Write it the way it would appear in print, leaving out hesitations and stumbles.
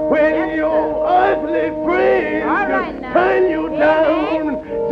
When your earthly friends All right now. turn you down,